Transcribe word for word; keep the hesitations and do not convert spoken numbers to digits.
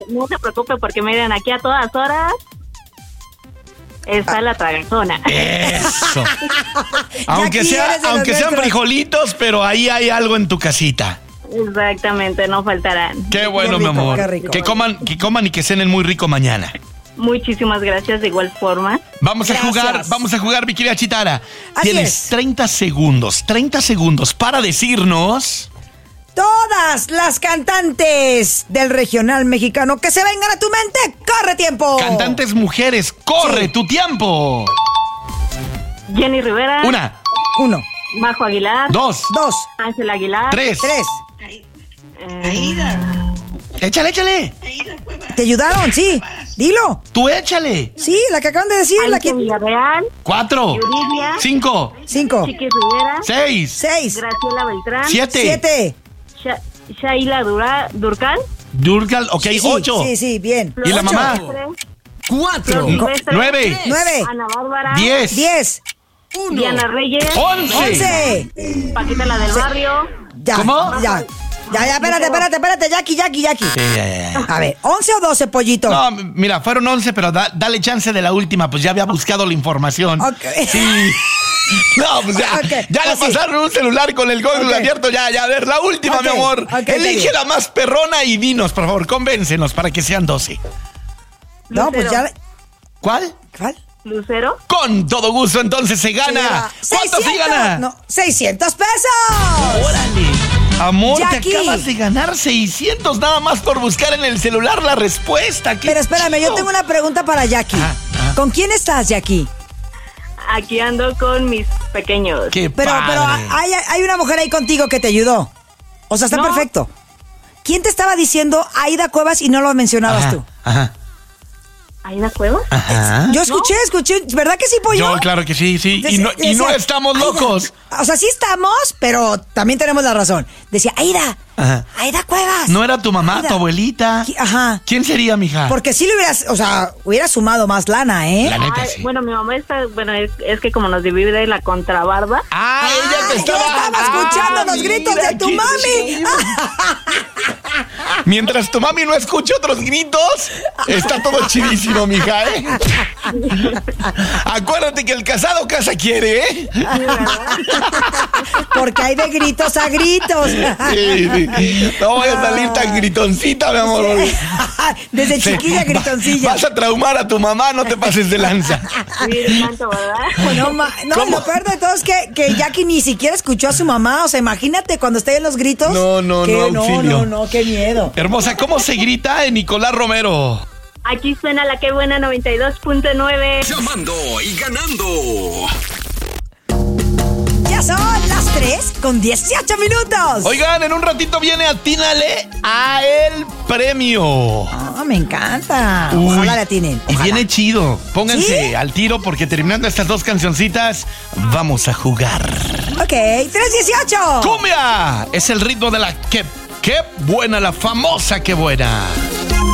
No se preocupe porque miren, aquí a todas horas está ah. la tragazona. Eso. aunque sea, aunque sean frijolitos, pero ahí hay algo en tu casita. Exactamente, no faltarán. Qué bueno, qué rico, mi amor. Qué rico. Que coman, que coman y que cenen muy rico mañana. Muchísimas gracias, de igual forma. Vamos gracias. a jugar, vamos a jugar, mi querida Chitara. Así Tienes es. treinta segundos, treinta segundos para decirnos... Todas las cantantes del regional mexicano que se vengan a tu mente. ¡Corre tiempo! Cantantes mujeres, corre sí. tu tiempo. Jenny Rivera. Una. Uno. Majo Aguilar. Dos. Dos. Ángel Aguilar. Tres. Tres. Aida. Échale, échale. ¿Te ayudaron? Sí. Dilo. Tú échale. Sí, la que acaban de decir. Ángel La que... Villarreal. Cuatro. Yuridia. Cinco. Cinco. Chiqui Rivera. Seis. Seis. Graciela Beltrán. Siete. Siete. Sha- Shaila Dura- Durcal. Durgal, ok, Sí, ocho. Sí, sí, bien. ¿Y la Ocho. mamá? Cuatro. Silvestre. Nueve. Nueve. Ana Bárbara. Diez. Diez. Uno. Diana Reyes. Once. Once. Paquita la del barrio. Ya. ¿Cómo? Ya. Ya, ya, espérate, espérate, espérate. Jackie, Jackie, Jackie. Sí, ya, ya, ya. A ver, ¿once o doce, pollito? No, mira, fueron once, pero da- dale chance de la última, pues ya había buscado la información. Ok. Sí. No, pues ya, Ok, ya le pues sí. pasaron un celular con el Google Ok. abierto, ya, ya, a ver, la última, Ok, mi amor. ok, está Elige bien. la más perrona y dinos, por favor, convéncenos para que sean doce. No, pues Lucero. ya. ¿Cuál? ¿Cuál? Lucero. Con todo gusto, entonces se gana. ¿Cuánto se seiscientos. gana? No, seiscientos pesos. órale. Amor, Jackie. te acabas de ganar seiscientos nada más por buscar en el celular la respuesta. ¡Qué Pero espérame, chido! yo tengo una pregunta para Jackie. Ah, ah. ¿Con quién estás, Jackie? Aquí ando con mis pequeños. ¡Qué Pero, padre! pero hay, hay una mujer ahí contigo que te ayudó. O sea, está No. perfecto. ¿Quién te estaba diciendo Aida Cuevas y no lo mencionabas Ajá, tú? Ajá, ¿Aida Cuevas? ajá. Yo escuché, escuché, ¿verdad que sí, pollo? Yo, claro que sí, sí. Y no, y no Decía, estamos Aida. locos. O sea, sí estamos, pero también tenemos la razón. Decía, Aida, Ajá. Aida Cuevas. No era tu mamá, Aida. tu abuelita. Qui- Ajá. ¿Quién sería, mija? Porque sí le hubieras, o sea, hubiera sumado más lana, ¿eh? La neta, Ay, sí. bueno, mi mamá está, bueno, es, es que como nos divide la contrabarba. Ah, ella te Ay, yo estaba... estaba escuchando Ah, los gritos mira, de tu qué mami. chido. Mientras tu mami no escuche otros gritos, está todo chidísimo, mija, ¿eh? Acuérdate que el casado casa quiere, ¿eh? Porque hay de gritos a gritos. Sí, sí. No voy a salir tan gritoncita, mi amor. Desde Sí. chiquilla gritoncilla. Va- Vas a traumar a tu mamá, no te pases de lanza. Sí, tanto, ¿verdad? No, ma- no, ¿Cómo? lo peor de todo es que, que Jackie ni siquiera escuchó a su mamá. O sea, imagínate cuando esté en los gritos. No, no, que, no, no, auxilio. no, no, qué miedo. Hermosa, ¿cómo se grita en Nicolás Romero? Aquí suena la que buena noventa y dos punto nueve. Llamando y ganando. Ya son las tres con dieciocho minutos. Oigan, en un ratito viene Atínale a el premio. Ah, me encanta. Uy, Ojalá la tienen. Y viene chido. Pónganse ¿Sí? al tiro porque terminando estas dos cancioncitas, vamos a jugar. Ok, tres dieciocho. ¡Cumbia! Es el ritmo de la que... ¡Qué buena! La famosa ¡Qué buena!